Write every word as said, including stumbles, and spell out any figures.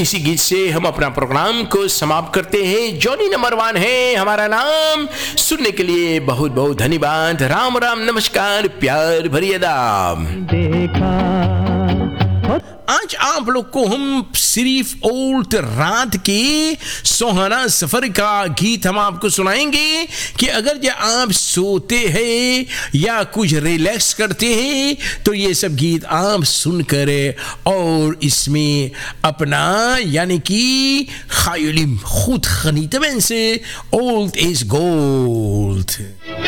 इसी गीत से हम अपना प्रोग्राम को समाप्त करते हैं। जॉनी नंबर वन है हमारा नाम। सुनने के लिए बहुत बहुत धन्यवाद। राम राम, नमस्कार, प्यार भरी अदाब। आज आप लोग को हम सिर्फ ओल्ड रात के सुहाना सफर का गीत हम आपको सुनाएंगे कि अगर जब आप सोते हैं या कुछ रिलैक्स करते हैं तो ये सब गीत आप सुनकर और इसमें अपना यानी कि ख्याली खुद खनीतमन से ओल्ड इज गोल्ड।